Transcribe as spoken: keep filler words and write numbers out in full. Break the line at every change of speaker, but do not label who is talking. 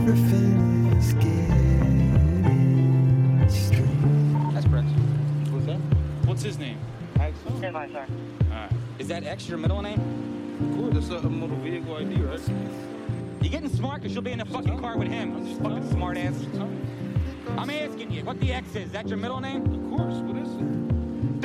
everything is getting strange.
That's Prince.
What's that?
What's his name?
Axel?
Hey, my sir.
Alright. Is that X your middle name?
Of course, that's a motor vehicle I D, right?
You getting smart because you'll be in the fucking car with him. I'm just fucking smart ass. I'm asking you, what the X is? Is that your middle name?
Of course, what is it?